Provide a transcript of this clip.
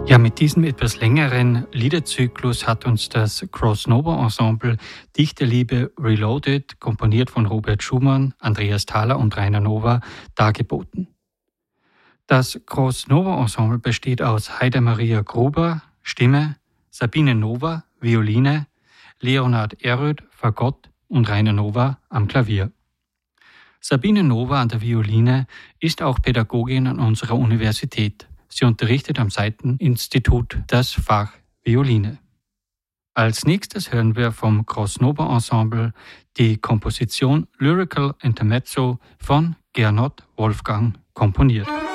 Ja, mit diesem etwas längeren Liederzyklus hat uns das Cross-Nova-Ensemble Dichterliebe Reloaded, komponiert von Robert Schumann, Andreas Thaler und Rainer Nova, dargeboten. Das Cross-Nova-Ensemble besteht aus Heide-Maria Gruber, Stimme, Sabine Nova, Violine, Leonhard Eröd, Fagott und Rainer Nova am Klavier. Sabine Nova an der Violine ist auch Pädagogin an unserer Universität. Sie unterrichtet am Seiteninstitut das Fach Violine. Als nächstes hören wir vom Cross-Nova Ensemble die Komposition Lyrical Intermezzo von Gernot Wolfgang komponiert.